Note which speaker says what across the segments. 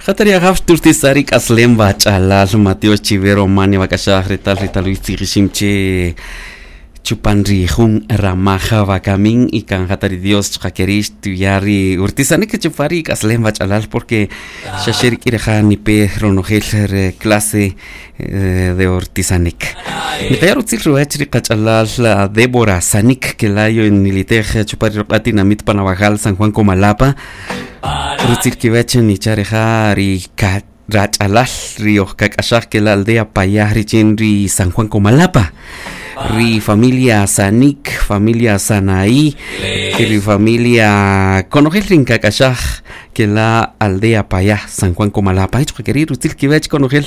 Speaker 1: Khataria hafturti sarik aslemba chalal Mateo Chivero mani vakashah rital Luis Tirishimche chupanri jun ramaja vakamin y kan hatari Dios chakerish tuyari urtisanik chupari aslemba chalal porque shashir kireja ni pe ronojel clase de urtisanik. Mitayar utzil ruachri kachalal la Débora Sanik que layo en Nilitej chupari ropatina mit panavajal San Juan Comalapa. Rutzil kivechen ni charejari rachalal rio kakashak que la aldea payahri chenri San Juan Comalapa. Ri familia Sanik, familia Sanaí, ri familia Conojel kakashak que la aldea payah San Juan Comalapa. Hecho que querir rutzil kivech Conojel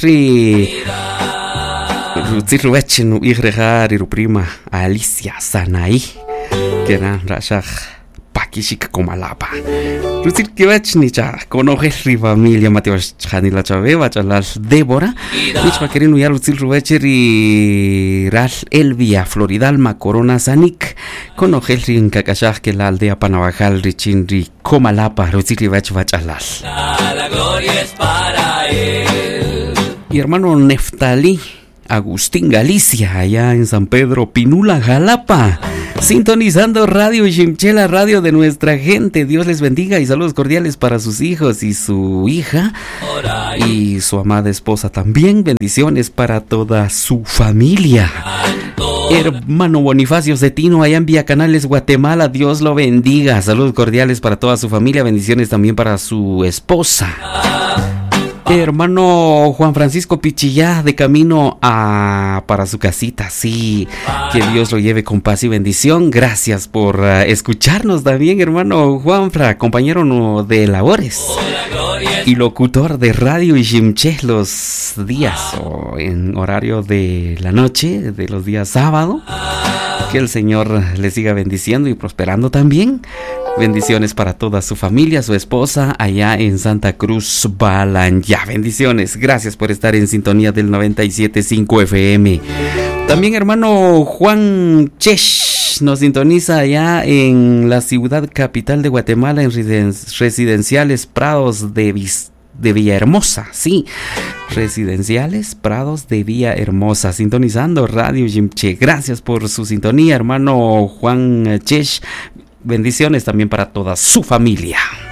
Speaker 1: rutzil ruech nu igrejar ru prima Alicia Sanaí que era rashak Pakishik Comalapa. Rutzil kivech ni cha Conojel ri familia Mateo Chanila Chaveva chalal Débora. Hecho que querir nu ya rutzil ruech ri ral Elvia Floridalma Corona Sanik Conojel ri kakashak que la aldea Panavajal richin ri Comalapa. Rutzil kivech vachalal.
Speaker 2: La gloria es para él.
Speaker 1: Y hermano Neftalí Agustín Galicia, allá en San Pedro Pinula, Jalapa, sintonizando Radio Ximchela, radio de nuestra gente. Dios les bendiga y saludos cordiales para sus hijos y su hija y su amada esposa también. Bendiciones para toda su familia. Hermano Bonifacio Cetino, allá en Vía Canales, Guatemala, Dios lo bendiga. Saludos cordiales para toda su familia. Bendiciones también para su esposa. Hermano Juan Francisco Pichillá, de camino para su casita, sí, que Dios lo lleve con paz y bendición. Gracias por escucharnos también, hermano Juanfra, compañero de labores y locutor de Radio Ximche los días o en horario de la noche, de los días sábado. Que el Señor le siga bendiciendo y prosperando también. Bendiciones para toda su familia, su esposa, allá en Santa Cruz, Balanya. Bendiciones, gracias por estar en sintonía del 97.5 FM. También hermano Juan Chesh nos sintoniza allá en la ciudad capital de Guatemala, en residenciales Prados de Villahermosa, sí, residenciales Prados de Villahermosa, sintonizando Radio Ximche. Gracias por su sintonía, hermano Juan Chesh. Bendiciones también para toda su familia.